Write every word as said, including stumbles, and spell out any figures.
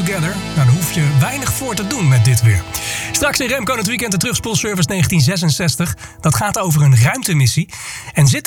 Together. Nou, daar hoef je weinig voor te doen met dit weer. Straks in Remco in het weekend de terugspoelservice negentien zesenzestig. Dat gaat over een ruimtemissie. En zit